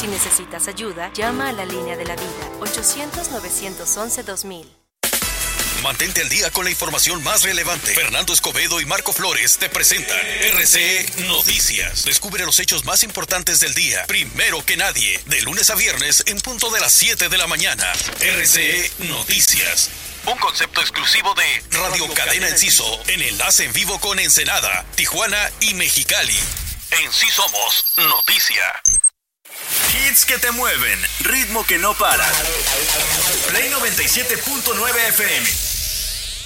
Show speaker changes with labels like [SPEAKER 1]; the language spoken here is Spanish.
[SPEAKER 1] Si necesitas ayuda, llama a la línea de la vida, 800-911-2000.
[SPEAKER 2] Mantente al día con la información más relevante. Fernando Escobedo y Marco Flores te presentan RCE Noticias. Descubre los hechos más importantes del día, primero que nadie, de lunes a viernes en punto de las 7 de la mañana. RCE Noticias. Un concepto exclusivo de Radio Cadena Enciso, en enlace en vivo con Ensenada, Tijuana y Mexicali. En Sí Somos Noticia.
[SPEAKER 3] Hits que te mueven, ritmo que no para. Play 97.9 FM.